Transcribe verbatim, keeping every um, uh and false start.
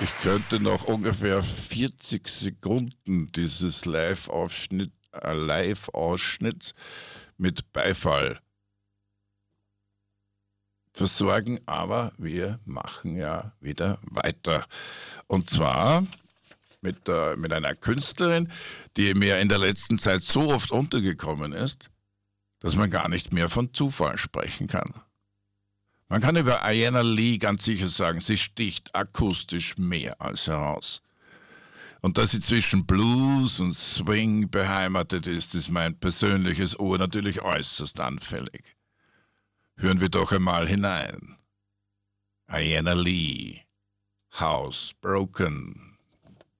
Ich könnte noch ungefähr vierzig Sekunden dieses Live-Aufschnitt, äh, Live-Ausschnitts mit Beifall versorgen, aber wir machen ja wieder weiter. Und zwar mit, äh, mit einer Künstlerin, die mir in der letzten Zeit so oft untergekommen ist, dass man gar nicht mehr von Zufall sprechen kann. Man kann über Diana Lee ganz sicher sagen, sie sticht akustisch mehr als heraus. Und dass sie zwischen Blues und Swing beheimatet ist, ist mein persönliches Ohr natürlich äußerst anfällig. Hören wir doch einmal hinein. Diana Lee, House Broken.